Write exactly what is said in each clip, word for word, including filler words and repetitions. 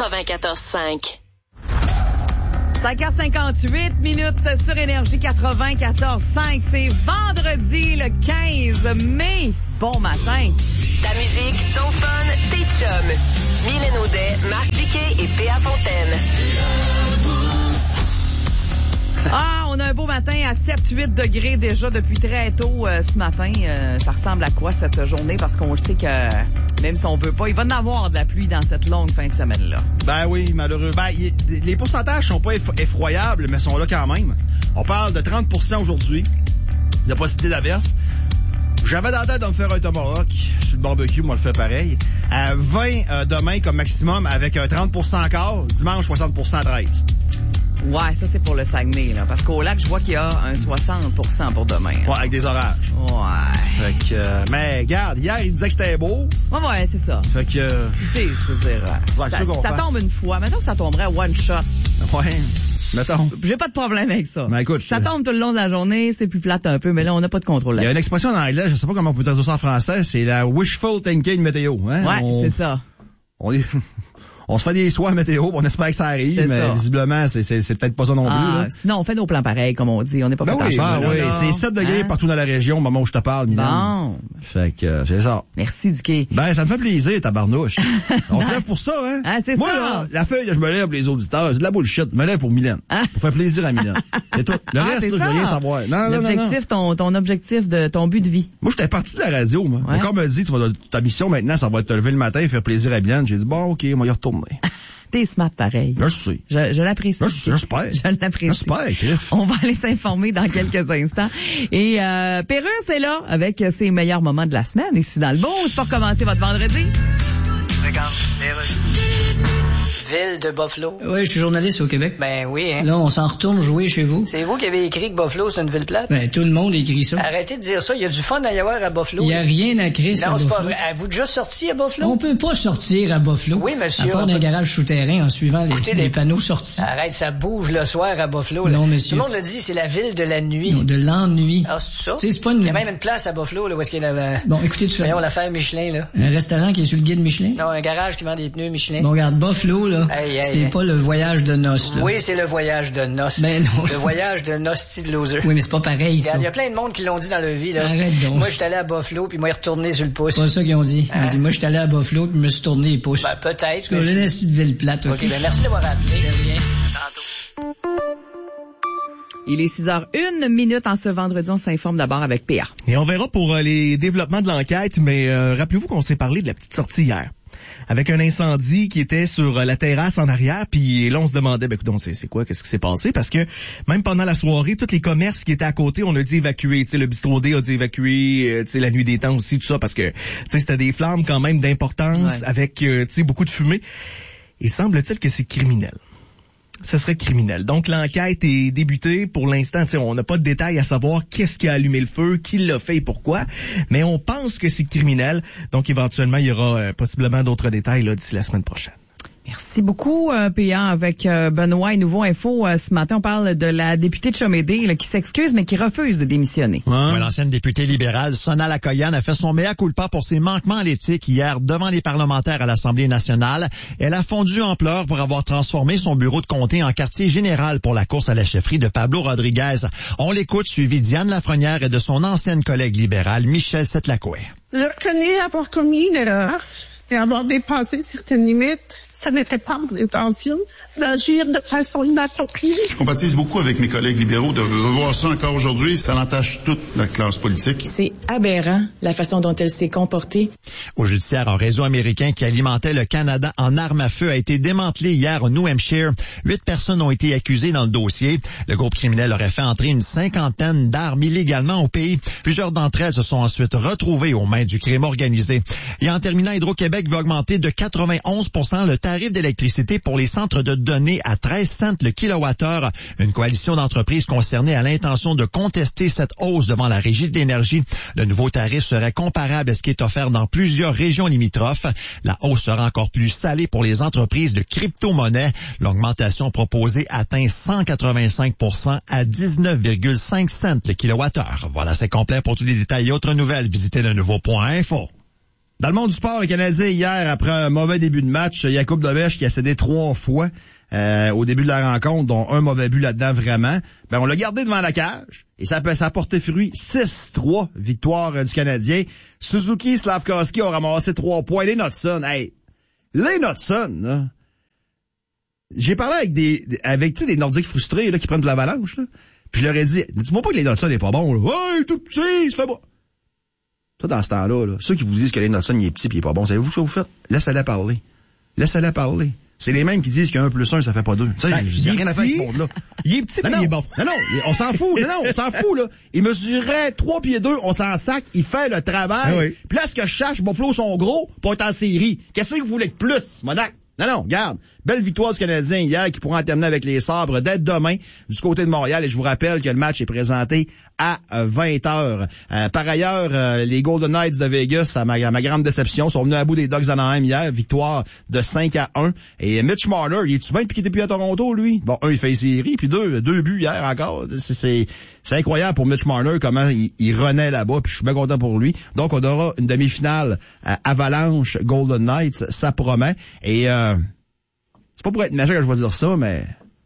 quatre-vingt-quatorze cinq. cinq heures cinquante-huit minutes sur Énergie quatre-vingt-quatorze cinq. C'est vendredi le quinze mai. Bon matin. Ta musique, ton fun, tes chums. Mylène Audet, Marc Tiquet et P A Fontaine. Ah, on a un beau matin à sept huit degrés déjà depuis très tôt euh, ce matin. Euh, ça ressemble à quoi cette journée? Parce qu'on le sait que même si on veut pas, il va en avoir de la pluie dans cette longue fin de semaine-là. Ben oui, malheureux. Ben, y, les pourcentages sont pas eff- effroyables, mais sont là quand même. On parle de trente pour cent aujourd'hui de possibilité d'averse. J'avais dans la tête de me faire un tomahawk sur le barbecue, moi, le fais pareil. À vingt euh, demain comme maximum, avec un trente pour cent encore. Dimanche, soixante pour cent à treize. Ouais, ça c'est pour le Saguenay, là. Parce qu'au lac, je vois qu'il y a un soixante pour cent pour demain. Hein. Ouais, avec des orages. Ouais. Fait que, euh, mais regarde, hier, il disait que c'était beau. Ouais, ouais, c'est ça. Fait que... Euh, tu sais, je veux dire, ouais, ça, ça tombe une fois. Maintenant que ça tomberait one shot. Ouais, mettons. J'ai pas de problème avec ça. Ben, écoute, si ça tombe tout le long de la journée, c'est plus plate un peu, mais là, on n'a pas de contrôle là-dessus. Il y a une expression en anglais, je sais pas comment on peut traduire ça en français, c'est la wishful thinking météo. Hein? Ouais, on, c'est ça. On est... On se fait des soins météo, on espère que ça arrive, c'est mais ça. Visiblement, c'est, c'est, c'est peut-être pas ça non plus. Ah, là. sinon, on fait nos plans pareils, comme on dit. On n'est pas ben fait oui, à ben oui. C'est sept degrés hein? Partout dans la région au moment où je te parle, Mylène. Bon. Fait que, euh, c'est ça. Merci, Dicky. Ben, ça me fait plaisir, tabarnouche. On se lève pour ça, hein. Ah, c'est Moi, ça. là, la feuille que je me lève pour les auditeurs, c'est de la bullshit. Je me lève pour Mylène. Ah. Pour faire plaisir à Mylène. C'est tout. Le ah, reste, là, je veux rien savoir. Non, L'objectif, non, non, non. Ton, ton objectif de, ton but de vie. Moi, j'étais parti de la radio, moi. Ouais. Quand on me dit, tu vas, ta mission maintenant, ça va être te lever le matin et faire plaisir à Mylène. J'ai dit, bon, ok, on va y retourner. T'es smart pareil. Là, je sais. Je, je l'apprécie. Là, j'espère. Je l'apprécie. J'espère, On va aller s'informer dans quelques instants. Et euh, Perreux, c'est là avec ses meilleurs moments de la semaine. Ici dans le beau, c'est pour commencer votre vendredi. Regarde, Perreux. Ville de Buffalo. Oui, je suis journaliste au Québec. Ben oui, hein. Là, on s'en retourne jouer chez vous. C'est vous qui avez écrit que Buffalo, c'est une ville plate? Ben, tout le monde écrit ça. Arrêtez de dire ça. Il y a du fun à y avoir à Buffalo. Il n'y a rien à créer non, à c'est Buffalo. pas vrai. Avez-vous déjà sorti à Buffalo? On peut pas sortir à Buffalo. Oui, monsieur. À part d'un peut... garage souterrain en suivant les, Écoutez, les les panneaux sortis. Arrête, ça bouge le soir à Buffalo. Là. Non, monsieur. Tout le monde le dit, c'est la ville de la nuit. Non, de l'ennui. Ah, c'est ça? Tu sais, c'est pas une... Il y a même une place à Buffalo, là, où est-ce qu'il y a la... Bon, écoutez, tu fais... Voyons, l'affaire Michelin, là. Un restaurant qui est sur le guide Michelin? Non, un garage qui vend des pneus Michelin. Bon, regarde, Buffalo, là, hey, hey, c'est hey. pas le voyage de noces, là. Oui, c'est le voyage de noces. Ben non. Le voyage de noces de loser. Oui, mais c'est pas pareil, ça. Il y a plein de monde qui l'ont dit dans leur vie, là. Arrête donc. Moi, j'étais allé à Buffalo, puis moi, il est retourné sur le pouce. C'est pas ça qu'ils ont dit. Ils Hein? ont dit, moi, j'étais allé à Buffalo, puis je me suis tourné les pouces. Ben, peut-être. C'est une petite ville plate, OK, ben, merci d'avoir appelé. De rien. Tantôt. Il est six heures une minute en ce vendredi. On s'informe d'abord avec P A. Et on verra pour euh, les développements de l'enquête, mais euh, rappelez-vous qu'on s'est parlé de la petite sortie hier. Avec un incendie qui était sur euh, la terrasse en arrière, puis là on se demandait, ben écoute, c'est, c'est quoi, qu'est-ce qui s'est passé? Parce que même pendant la soirée, tous les commerces qui étaient à côté, on a dit évacuer. Tu sais, le bistrot D a dit évacuer, euh, tu sais, la nuit des temps aussi, tout ça, parce que tu sais, c'était des flammes quand même d'importance, ouais. Avec euh, tu sais, beaucoup de fumée. Et semble-t-il que c'est criminel. Ce serait criminel. Donc, l'enquête est débutée. Pour l'instant, on n'a pas de détails à savoir qu'est-ce qui a allumé le feu, qui l'a fait et pourquoi. Mais on pense que c'est criminel. Donc, éventuellement, il y aura euh, possiblement d'autres détails là, d'ici la semaine prochaine. Merci beaucoup, euh, P A, avec euh, Benoît et Nouveau Info. Euh, ce matin, on parle de la députée de Chomédé là, qui s'excuse, mais qui refuse de démissionner. Ouais. Ouais, l'ancienne députée libérale, Sona Lakoyan, a fait son mea culpa pour ses manquements à l'éthique hier devant les parlementaires à l'Assemblée nationale. Elle a fondu en pleurs pour avoir transformé son bureau de comté en quartier général pour la course à la chefferie de Pablo Rodriguez. On l'écoute, suivi Diane Lafrenière et de son ancienne collègue libérale, Michel Setlakoué. Je reconnais avoir commis une erreur et avoir dépassé certaines limites. Ça n'était pas mon intention d'agir de façon inappropriée. Je compatis beaucoup avec mes collègues libéraux de revoir ça encore aujourd'hui. Ça entache toute la classe politique. C'est aberrant, la façon dont elle s'est comportée. Au judiciaire, un réseau américain qui alimentait le Canada en armes à feu a été démantelé hier au New Hampshire. Huit personnes ont été accusées dans le dossier. Le groupe criminel aurait fait entrer une cinquantaine d'armes illégalement au pays. Plusieurs d'entre elles se sont ensuite retrouvées aux mains du crime organisé. Et en terminant, Hydro-Québec va augmenter de quatre-vingt-onze pour cent le tarif d'électricité pour les centres de données à treize cents le kilowattheure. Une coalition d'entreprises concernées a l'intention de contester cette hausse devant la Régie de l'énergie. Le nouveau tarif serait comparable à ce qui est offert dans plusieurs régions limitrophes. La hausse sera encore plus salée pour les entreprises de crypto-monnaie. L'augmentation proposée atteint cent quatre-vingt-cinq pour cent à dix-neuf virgule cinq cents le kilowattheure. Voilà, c'est complet. Pour tous les détails et autres nouvelles, visitez le nouveau point info. Dans le monde du sport, le Canadien, hier, après un mauvais début de match, Jakub Dovech qui a cédé trois fois euh, au début de la rencontre, dont un mauvais but là-dedans vraiment, ben on l'a gardé devant la cage et ça, ça a porté fruit. six trois, victoire euh, du Canadien. Suzuki, Slavkovski ont ramassé trois points. Les Knudson, hey, les Knudson, là. J'ai parlé avec des avec tu sais des Nordiques frustrés là qui prennent de l'avalanche là. Puis je leur ai dit, dis-moi pas que les Knudson n'est pas bon là. Ouais, tout petit, ça fait bon. Ça, dans ce temps-là, là, ceux qui vous disent que les Knudson, il est petit pis il est pas bon, savez-vous ce que vous faites? Laissez-les parler. Laissez-les parler. C'est les mêmes qui disent qu'un plus un, ça fait pas deux. Tu sais, Ben, il y a il rien est à faire avec petit, ce monde-là. Il est petit, mais non, il est bon. Non, non, on s'en fout. Non, non, on s'en fout, là. Il mesurait trois pieds deux, on s'en sac, il fait le travail. Ah oui. Puis là, ce que je cherche, mon flots sont gros pour être en série. Qu'est-ce que vous voulez de plus, Monac? Non, non, regarde. Belle victoire du Canadien hier qui pourra en terminer avec les sabres dès demain du côté de Montréal. Et je vous rappelle que le match est présenté à vingt heures. Euh, par ailleurs, euh, les Golden Knights de Vegas, à ma, à ma grande déception, sont venus à bout des Ducks d'Anaheim hier. Victoire de cinq à un. Et Mitch Marner, il est-tu bien depuis qu'il était plus à Toronto, lui? Bon, un, il fait une série, puis deux, deux buts hier encore. C'est, c'est, c'est incroyable pour Mitch Marner comment il, il renaît là-bas, puis je suis bien content pour lui. Donc, on aura une demi-finale à Avalanche Golden Knights, ça promet. Et euh, c'est pas pour être méchant que je vais dire ça, mais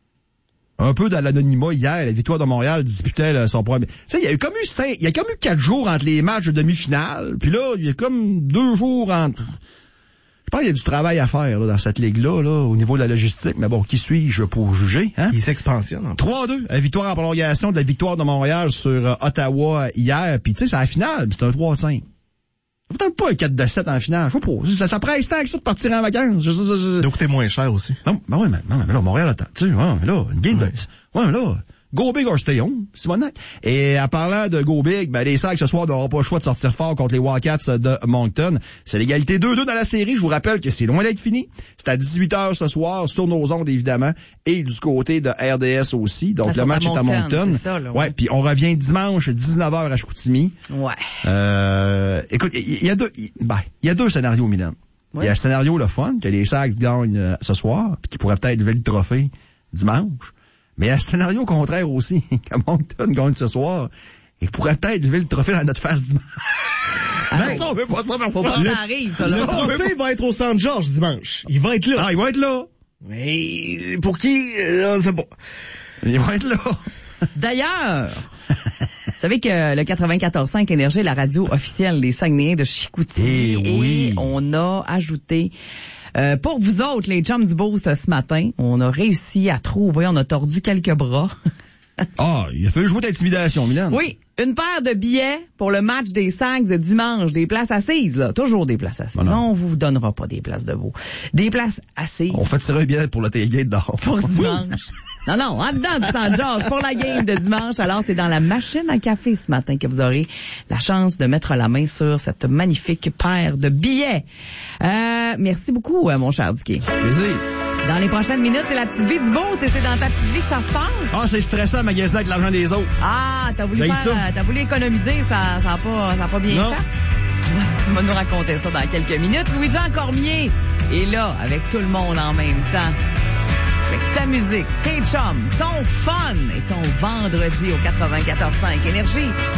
un peu dans l'anonymat hier, la victoire de Montréal disputait là, son premier. Tu sais, il y a eu comme eu cinq, il y a comme eu quatre jours entre les matchs de demi-finale, puis là, il y a comme deux jours entre. Je pense qu'il y a du travail à faire là, dans cette ligue-là, là, au niveau de la logistique, mais bon, qui suis-je pour juger, hein? Il s'expansionne. trois à deux, la victoire en prolongation de la victoire de Montréal sur euh, Ottawa hier, puis tu sais, c'est la finale, puis c'est un trois à cinq. Ça peut-être pas un quatre à sept en finale. Je sais pas. Ça, ça presse tant que ça de partir en vacances. Je, je, je, je... Ça doit coûter moins cher aussi. Non, ben ouais, mais, non, mais là, Montréal, attends. Tu sais, ouais, mais là, une game de... Ouais, mais là, go big or stay home. C'est bon. Et en parlant de go big, ben, les Sags ce soir n'auront pas le choix de sortir fort contre les Wildcats de Moncton. C'est l'égalité deux deux dans la série. Je vous rappelle que c'est loin d'être fini. C'est à dix-huit heures ce soir, sur nos ondes, évidemment, et du côté de R D S aussi. Donc, ça le match à est à Moncton. C'est ça, là, ouais. Ouais, puis on revient dimanche, dix-neuf heures à Chicoutimi. Ouais. Euh, écoute, il y, y a deux, il ben, y a deux scénarios, Mylène. Il Ouais. y a un scénario le fun, que les Sags gagnent euh, ce soir, puis qui pourrait peut-être lever le trophée dimanche. Mais il y a un scénario contraire aussi, que Moncton gagne ce soir, et pourrait peut-être lever le trophée dans notre face dimanche. Ah, Ben, ça, on veut pas ça, faut ça. pas que ça arrive, ça, là. Le trophée va être au Centre Georges dimanche. Il va être là. Ah, il va être là. Mais pour qui? Euh, c'est bon. Il va être là. D'ailleurs, vous savez que le quatre-vingt-quatorze cinq Énergie est la radio officielle des Saguenayens de Chicoutimi. Eh oui. Et on a ajouté, euh, pour vous autres, les chums du Boost ce matin, on a réussi à trouver, on a tordu quelques bras. Ah, il a fallu jouer d'intimidation, Mylène. Oui, une paire de billets pour le match des Sags de dimanche, des places assises, là. Toujours des places assises. Bon, on vous donnera pas des places de veau. Des places assises. On fait tirer un billet pour le tailgate d'or. Pour dimanche. Non, non, en dedans du Centre Georges pour la game de dimanche. Alors, c'est dans la machine à café ce matin que vous aurez la chance de mettre la main sur cette magnifique paire de billets. Euh, merci beaucoup, mon cher Dicky. Plaisir. Dans les prochaines minutes, c'est la petite vie du Boost et c'est dans ta petite vie que ça se passe. Ah, c'est stressant, magasiner avec l'argent des autres. Ah, t'as voulu J'ai faire, ça. euh, t'as voulu économiser, ça, ça a pas, ça a pas bien Non. fait. Tu vas nous raconter ça dans quelques minutes. Louis-Jean Cormier est là avec tout le monde en même temps. Avec ta musique, tes chums, ton fun et ton vendredi au quatre-vingt-quatorze cinq Énergie.